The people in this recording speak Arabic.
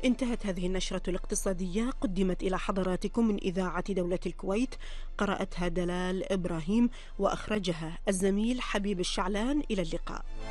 انتهت هذه النشرة الاقتصادية، قدمت إلى حضراتكم من إذاعة دولة الكويت، قرأتها دلال إبراهيم وأخرجها الزميل حبيب الشعلان. إلى اللقاء.